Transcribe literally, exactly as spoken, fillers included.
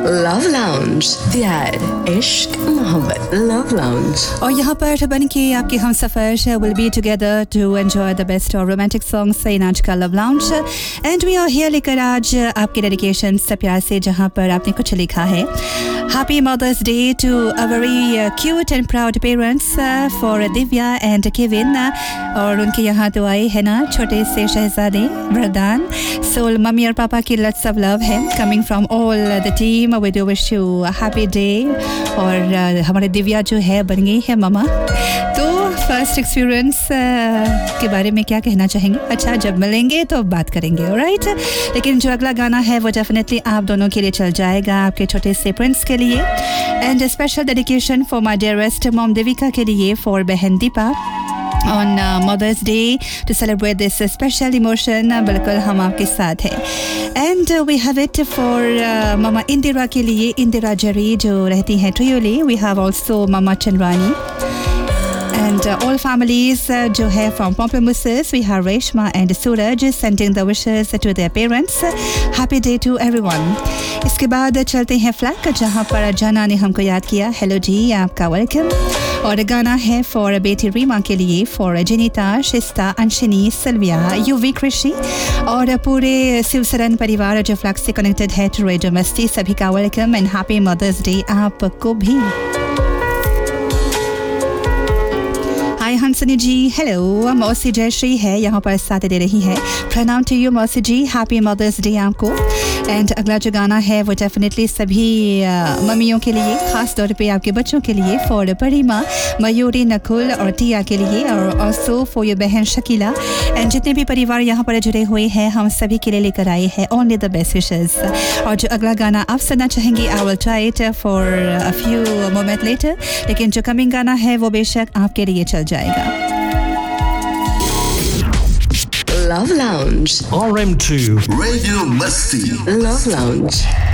Love Lounge, प्यार इश्क मोहब्बत Love Lounge. और यहाँ पर बन के आपके हम सफ़र will be together to enjoy the best of romantic songs in आज का Love Lounge. And we are here लेकर आज आपके डेडिकेशन से प्यार से जहाँ पर आपने कुछ लिखा है. Happy Mother's Day to a very uh, cute and proud parents uh, for Divya and Kevin. Uh, और उनके यहाँ तो आए है ना छोटे से शहजादे वरदान. So मम्मी और पापा की lots of love है coming from all the team. We do wish you a happy day. और uh, हमारे दिव्या जो है बन गई है मामा. तो फर्स्ट एक्सपीरियंस uh, के बारे में क्या कहना चाहेंगे? अच्छा, जब मिलेंगे तो बात करेंगे, ऑलराइट. लेकिन जो अगला गाना है वो डेफिनेटली आप दोनों के लिए चल जाएगा, आपके छोटे से प्रिंस के लिए. And special dedication for my dearest mom Devika के लिए, फॉर बहन Deepa on uh, Mother's Day to celebrate this uh, special emotion. uh, बिल्कुल हम आपके साथ हैं. And uh, we have it for uh, Mama Indira के लिए, इंदिरा जरी जो रहती हैं ट्रियोली. We have also Mama Chandrani. And uh, all families uh, जो है from Pamplemousse, we have Reshma and Suraj sending the wishes to their parents. Happy day to everyone. इसके बाद चलते हैं फ्लैग जहाँ पर जाना ने हमको याद किया. हेलो जी, आपका वेलकम. और गाना है फॉर बेटी रीमा के लिए, फॉर जनिता, शिस्ता, अंशनी, सिल्विया, युवी, कृषि और पूरे शिवसरन परिवार जो फ्लैग से कनेक्टेड है टू रेडियो मस्ती. सभी का welcome and happy mother's day आपको भी. हाय हंसनी जी, हेलो. मौसी जयश्री है यहाँ पर साथ दे रही है. प्रणाम टू यू मौसी जी, हैप्पी मदर्स डे आपको. एंड अगला जो गाना है वो डेफिनेटली सभी मम्मियों के लिए, खास तौर पे आपके बच्चों के लिए, फॉर परिमा, मयूरी, नकुल और टिया के लिए, और ऑल्सो फॉर योर बहन शकीला. एंड जितने भी परिवार यहाँ पर जुड़े हुए हैं हम सभी के लिए लेकर आए हैं ओनली द बेस्ट विशेस. और जो अगला गाना आप सुनना चाहेंगे, I will try it for a few moment letter. लेकिन जो कमिंग गाना है वो बेशक आपके लिए चल जाएगा. Love Lounge. R M two Radio Masti. Love Lounge.